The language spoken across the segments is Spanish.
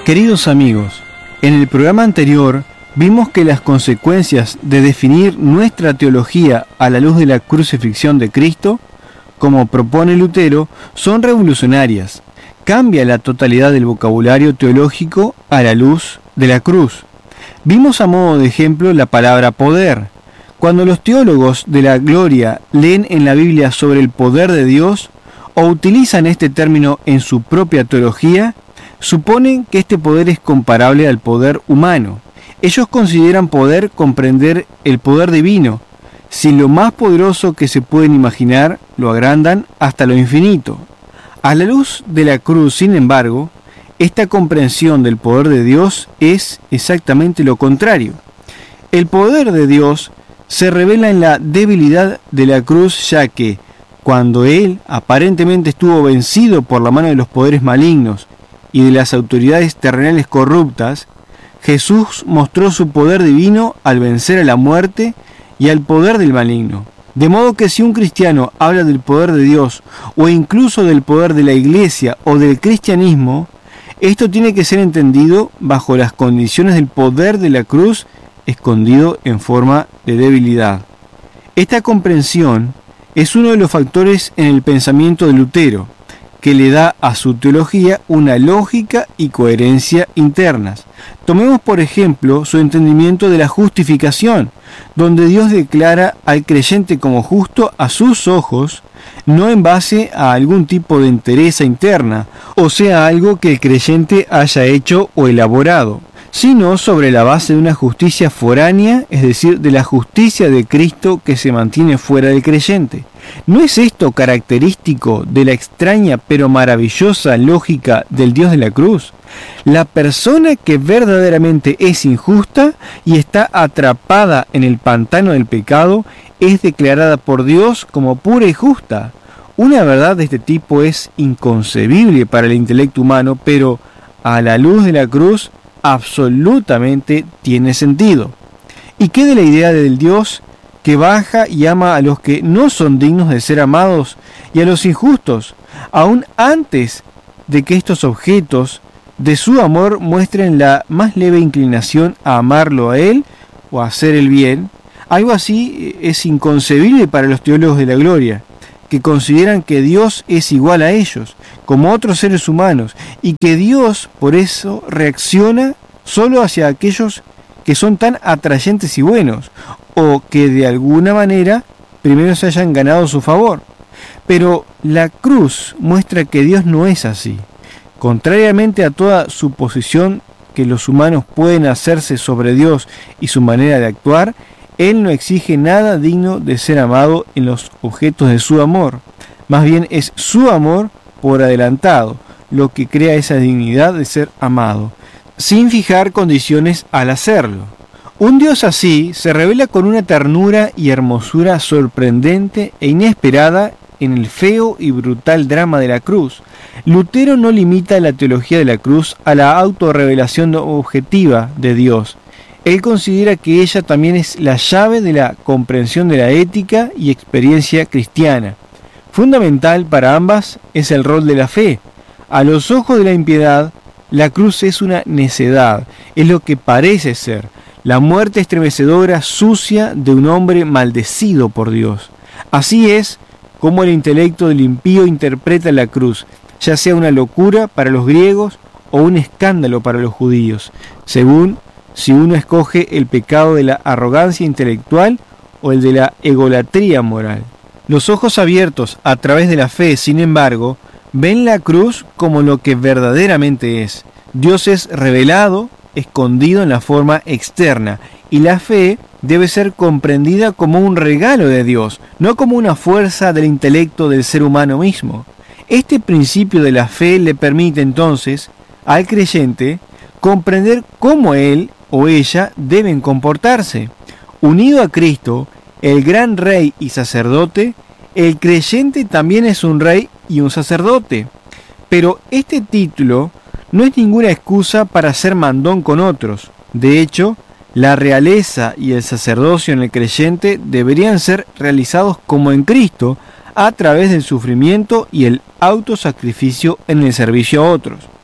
Queridos amigos, en el programa anterior vimos que las consecuencias de definir nuestra teología a la luz de la crucifixión de Cristo, como propone Lutero, son revolucionarias. Cambia la totalidad del vocabulario teológico a la luz de la cruz. Vimos a modo de ejemplo la palabra poder. Cuando los teólogos de la gloria leen en la Biblia sobre el poder de Dios o utilizan este término en su propia teología, suponen que este poder es comparable al poder humano. Ellos consideran poder comprender el poder divino. Si lo más poderoso que se pueden imaginar, lo agrandan hasta lo infinito. A la luz de la cruz, sin embargo, esta comprensión del poder de Dios es exactamente lo contrario. El poder de Dios se revela en la debilidad de la cruz, ya que, cuando Él aparentemente estuvo vencido por la mano de los poderes malignos y de las autoridades terrenales corruptas, Jesús mostró su poder divino al vencer a la muerte y al poder del maligno. De modo que si un cristiano habla del poder de Dios o incluso del poder de la iglesia o del cristianismo, esto tiene que ser entendido bajo las condiciones del poder de la cruz escondido en forma de debilidad. Esta comprensión es uno de los factores en el pensamiento de Lutero, que le da a su teología una lógica y coherencia internas. Tomemos por ejemplo su entendimiento de la justificación, donde Dios declara al creyente como justo a sus ojos, no en base a algún tipo de entereza interna, o sea, algo que el creyente haya hecho o elaborado, sino sobre la base de una justicia foránea, es decir, de la justicia de Cristo que se mantiene fuera del creyente. ¿No es esto característico de la extraña pero maravillosa lógica del Dios de la cruz? La persona que verdaderamente es injusta y está atrapada en el pantano del pecado es declarada por Dios como pura y justa. Una verdad de este tipo es inconcebible para el intelecto humano, pero a la luz de la cruz absolutamente tiene sentido. ¿Y qué de la idea del Dios que baja y ama a los que no son dignos de ser amados y a los injustos, aún antes de que estos objetos de su amor muestren la más leve inclinación a amarlo a Él o a hacer el bien? Algo así es inconcebible para los teólogos de la gloria, que consideran que Dios es igual a ellos, como otros seres humanos, y que Dios por eso reacciona solo hacia aquellos que son tan atrayentes y buenos, o que de alguna manera primero se hayan ganado su favor. Pero la cruz muestra que Dios no es así. Contrariamente a toda suposición que los humanos pueden hacerse sobre Dios y su manera de actuar, Él no exige nada digno de ser amado en los objetos de su amor. Más bien es su amor por adelantado lo que crea esa dignidad de ser amado, sin fijar condiciones al hacerlo. Un Dios así se revela con una ternura y hermosura sorprendente e inesperada en el feo y brutal drama de la cruz. Lutero no limita la teología de la cruz a la autorrevelación objetiva de Dios. Él considera que ella también es la llave de la comprensión de la ética y experiencia cristiana. Fundamental para ambas es el rol de la fe. A los ojos de la impiedad, la cruz es una necedad, es lo que parece ser, la muerte estremecedora, sucia de un hombre maldecido por Dios. Así es como el intelecto del impío interpreta la cruz, ya sea una locura para los griegos o un escándalo para los judíos, según si uno escoge el pecado de la arrogancia intelectual o el de la egolatría moral. Los ojos abiertos a través de la fe, sin embargo, ven la cruz como lo que verdaderamente es. Dios es revelado, escondido en la forma externa, y la fe debe ser comprendida como un regalo de Dios, no como una fuerza del intelecto del ser humano mismo. Este principio de la fe le permite entonces al creyente comprender cómo él o ella deben comportarse. Unido a Cristo, el gran rey y sacerdote, el creyente también es un rey y un sacerdote. Pero este título no es ninguna excusa para ser mandón con otros. De hecho, la realeza y el sacerdocio en el creyente deberían ser realizados como en Cristo, a través del sufrimiento y el autosacrificio en el servicio a otros.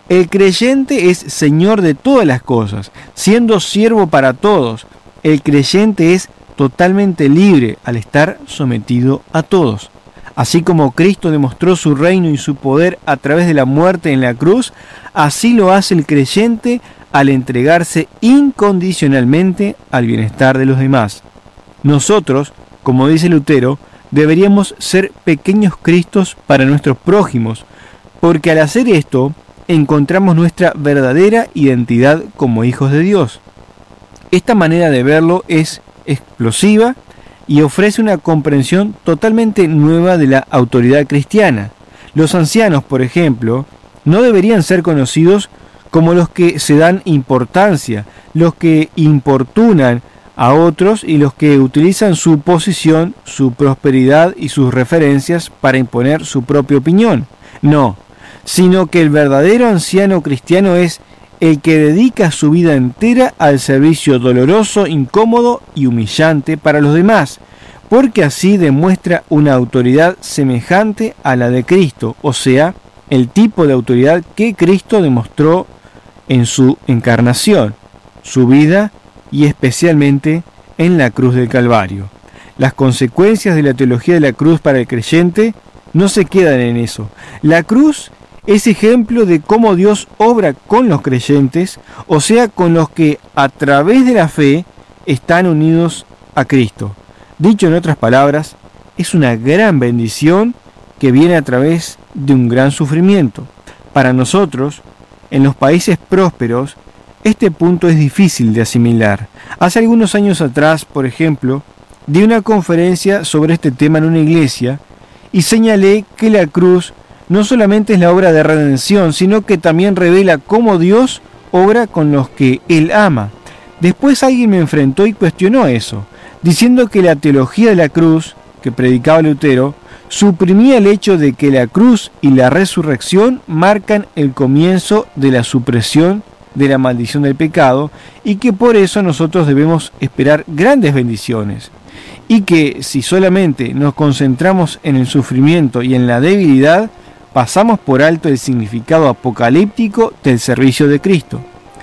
El creyente es señor de todas las cosas, siendo siervo para todos. El creyente es totalmente libre al estar sometido a todos. Así como Cristo demostró su reino y su poder a través de la muerte en la cruz, así lo hace el creyente al entregarse incondicionalmente al bienestar de los demás. Nosotros, como dice Lutero, deberíamos ser pequeños Cristos para nuestros prójimos, porque al hacer esto encontramos nuestra verdadera identidad como hijos de Dios. Esta manera de verlo es explosiva y ofrece una comprensión totalmente nueva de la autoridad cristiana. Los ancianos, por ejemplo, no deberían ser conocidos como los que se dan importancia, los que importunan a otros y los que utilizan su posición, su prosperidad y sus referencias para imponer su propia opinión. No, sino que el verdadero anciano cristiano es el que dedica su vida entera al servicio doloroso, incómodo y humillante para los demás, porque así demuestra una autoridad semejante a la de Cristo, o sea, el tipo de autoridad que Cristo demostró en su encarnación, su vida y especialmente en la cruz del Calvario. Las consecuencias de la teología de la cruz para el creyente no se quedan en eso. La cruz es ejemplo de cómo Dios obra con los creyentes, o sea, con los que a través de la fe están unidos a Cristo. Dicho en otras palabras, es una gran bendición que viene a través de un gran sufrimiento. Para nosotros, en los países prósperos, este punto es difícil de asimilar. Hace algunos años atrás, por ejemplo, di una conferencia sobre este tema en una iglesia y señalé que la cruz no solamente es la obra de redención, sino que también revela cómo Dios obra con los que Él ama. Después alguien me enfrentó y cuestionó eso, diciendo que la teología de la cruz, que predicaba Lutero, suprimía el hecho de que la cruz y la resurrección marcan el comienzo de la supresión de la maldición del pecado y que por eso nosotros debemos esperar grandes bendiciones. Y que si solamente nos concentramos en el sufrimiento y en la debilidad, pasamos por alto el significado apocalíptico del servicio de Cristo.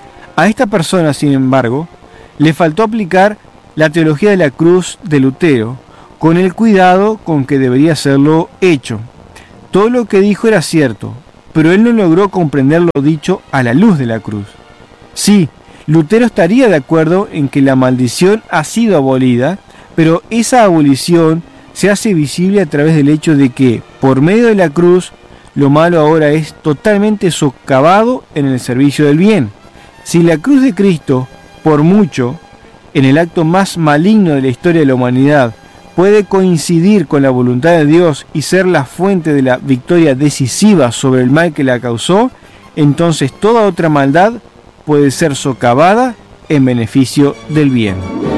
A esta persona, sin embargo, le faltó aplicar la teología de la cruz de Lutero, con el cuidado con que debería serlo hecho. Todo lo que dijo era cierto, pero él no logró comprender lo dicho a la luz de la cruz. Sí, Lutero estaría de acuerdo en que la maldición ha sido abolida, pero esa abolición se hace visible a través del hecho de que, por medio de la cruz, lo malo ahora es totalmente socavado en el servicio del bien. Si la cruz de Cristo, por mucho, en el acto más maligno de la historia de la humanidad, puede coincidir con la voluntad de Dios y ser la fuente de la victoria decisiva sobre el mal que la causó, entonces toda otra maldad puede ser socavada en beneficio del bien.